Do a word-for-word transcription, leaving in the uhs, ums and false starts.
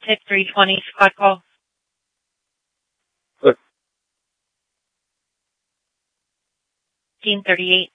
Tip three twenty, squad call. Good. Team thirty-eight.